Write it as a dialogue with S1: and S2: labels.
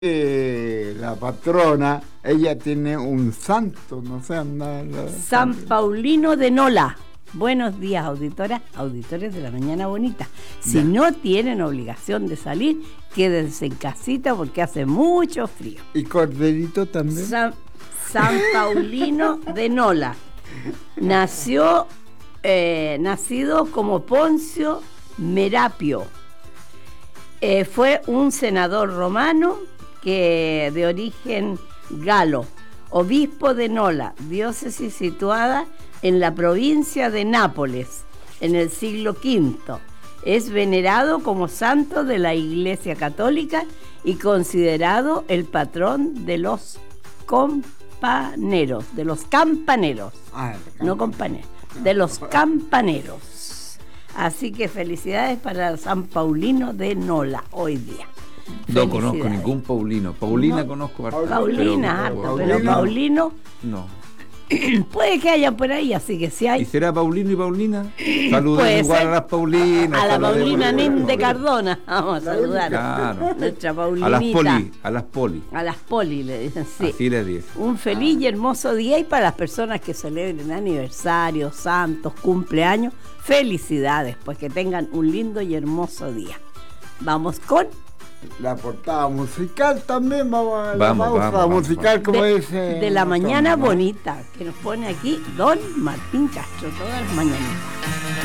S1: La patrona, ella tiene un santo, no sé,
S2: San Paulino de Nola. Buenos días, auditoras, auditores de La Mañana Bonita. Si
S1: Ya.
S2: no tienen obligación de salir, quédense en casita porque hace mucho frío.
S1: Y Corderito también.
S2: San Paulino de Nola. Nacido como Poncio Merapio. Fue un senador romano que de origen galo, obispo de Nola, diócesis situada en la provincia de Nápoles, en el siglo V. Es venerado como santo de la Iglesia Católica y considerado el patrón de los campaneros, no compañeros, de los campaneros. Así que felicidades para San Paulino de Nola hoy día.
S3: No conozco ningún Paulino. Paulina no, conozco harto.
S2: Paulina, harto, pero Paulino
S3: no.
S2: Puede que haya por ahí, así que si hay.
S3: ¿Y será Paulino y Paulina? Saludemos igual a las Paulinas.
S2: A la Paulina Nin de Cardona. Vamos a saludar.
S3: Claro.
S2: Nuestra Paulinita.
S3: A las poli
S2: le dicen, sí.
S3: Así les dicen.
S2: Un feliz y hermoso día, y para las personas que celebren aniversarios, santos, cumpleaños, felicidades, pues que tengan un lindo y hermoso día. Vamos con
S1: la portada musical también, vamos, musical como dice
S2: de La Mañana Bonita, que nos pone aquí Don Martín Castro todas las mañanas.